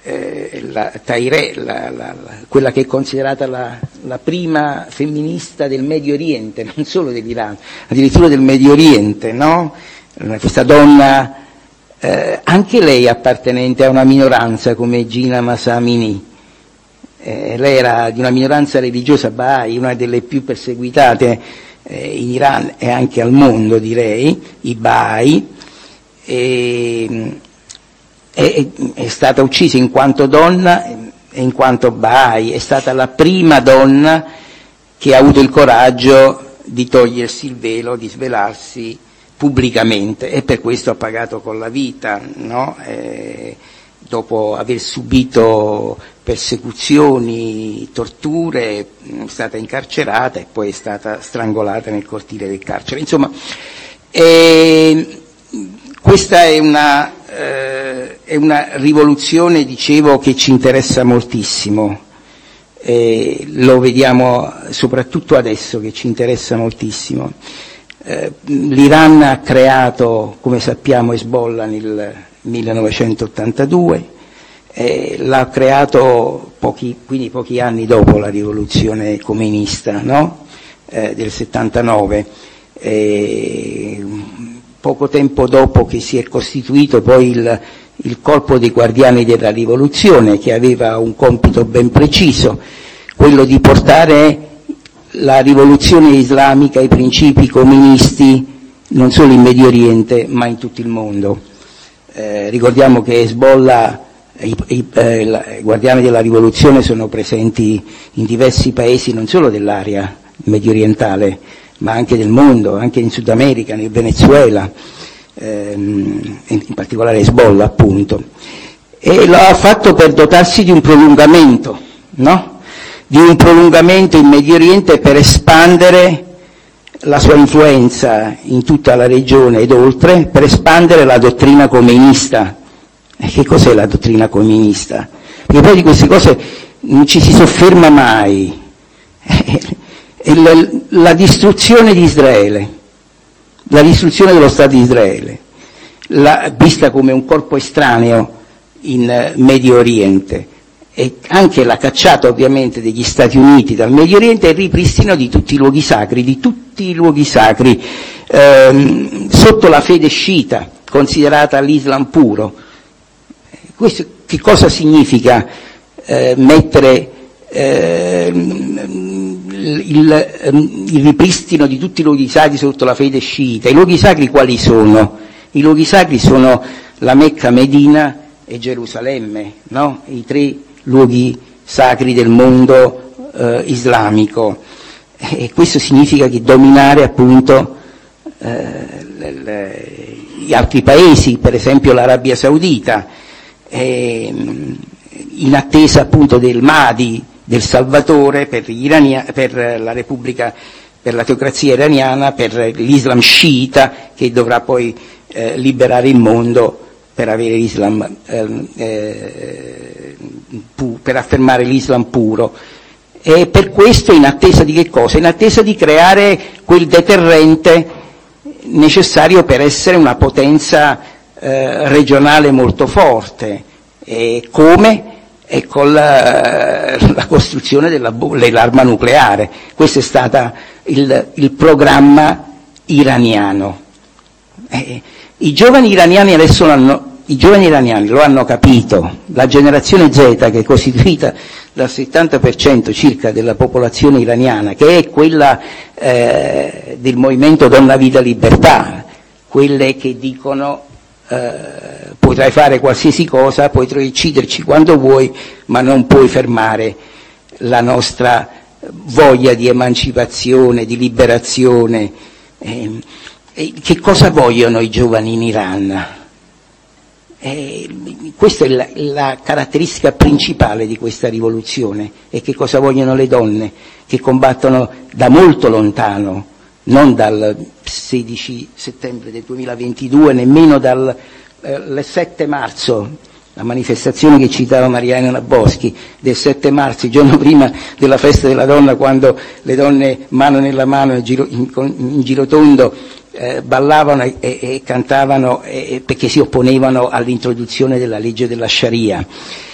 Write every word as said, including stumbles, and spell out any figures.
eh, la Tahirih, la, la, la, quella che è considerata la, la prima femminista del Medio Oriente, non solo dell'Iran, addirittura del Medio Oriente, no? Questa donna, eh, anche lei appartenente a una minoranza come Gina Mahsa Amini. Eh, lei era di una minoranza religiosa Bahá'í, una delle più perseguitate eh, in Iran e anche al mondo, direi, i Bahá'í, e, è, è stata uccisa in quanto donna e in quanto Bahá'í. È stata la prima donna che ha avuto il coraggio di togliersi il velo, di svelarsi pubblicamente, e per questo ha pagato con la vita, no? Eh, dopo aver subito persecuzioni, torture, è stata incarcerata e poi è stata strangolata nel cortile del carcere. Insomma, eh, questa è una, eh, è una rivoluzione, dicevo, che ci interessa moltissimo. Eh, lo vediamo soprattutto adesso che ci interessa moltissimo. Eh, L'Iran ha creato, come sappiamo, Hezbollah nel millenovecentottantadue, eh, l'ha creato pochi, quindi pochi anni dopo la rivoluzione comunista, no? eh, del settantanove, eh, poco tempo dopo che si è costituito poi il, il Corpo dei Guardiani della Rivoluzione, che aveva un compito ben preciso, quello di portare la rivoluzione islamica, i principi comunisti, non solo in Medio Oriente, ma in tutto il mondo. Eh, ricordiamo che Hezbollah, i, i, eh, i guardiani della rivoluzione sono presenti in diversi paesi, non solo dell'area medio orientale, ma anche del mondo, anche in Sud America, nel Venezuela, ehm, in particolare Hezbollah, appunto. E lo ha fatto per dotarsi di un prolungamento, no? di un prolungamento in Medio Oriente per espandere la sua influenza in tutta la regione ed oltre, per espandere la dottrina comunista. E che cos'è la dottrina comunista? Perché poi di queste cose non ci si sofferma mai. È la, la distruzione di Israele, la distruzione dello Stato di Israele, la, vista come un corpo estraneo in Medio Oriente. E anche la cacciata ovviamente degli Stati Uniti dal Medio Oriente e il ripristino di tutti i luoghi sacri, di tutti i luoghi sacri ehm, sotto la fede sciita, considerata l'Islam puro. Questo che cosa significa eh, mettere eh, il, il ripristino di tutti i luoghi sacri sotto la fede sciita? I luoghi sacri quali sono? I luoghi sacri sono la Mecca, Medina e Gerusalemme, no? I tre luoghi sacri del mondo eh, islamico, e questo significa che dominare appunto eh, le, le, gli altri paesi, per esempio l'Arabia Saudita, eh, in attesa appunto del Mahdi, del Salvatore per, gli irania, per la Repubblica, per la teocrazia iraniana, per l'Islam sciita che dovrà poi eh, liberare il mondo per avere l'Islam eh, eh, pu- per affermare l'Islam puro. E per questo in attesa di che cosa? In attesa di creare quel deterrente necessario per essere una potenza eh, regionale molto forte. E come? E con la, la costruzione della, dell'arma nucleare. Questo è stato il, il programma iraniano. Eh, I giovani iraniani adesso hanno, i giovani iraniani lo hanno capito, la generazione Z, che è costituita dal settanta per cento circa della popolazione iraniana, che è quella eh, del movimento Donna Vita Libertà, quelle che dicono eh, potrai fare qualsiasi cosa, puoi ucciderci quando vuoi, ma non puoi fermare la nostra voglia di emancipazione, di liberazione. Eh, Che cosa vogliono i giovani in Iran? Eh, questa è la, la caratteristica principale di questa rivoluzione. E che cosa vogliono le donne che combattono da molto lontano, non dal sedici settembre del duemilaventidue, nemmeno dal eh, sette marzo, la manifestazione che citava Mariana Boschi, del sette marzo, il giorno prima della festa della donna, quando le donne mano nella mano in, giro, in, in girotondo Eh, ballavano e, e cantavano eh, perché si opponevano all'introduzione della legge della Sharia.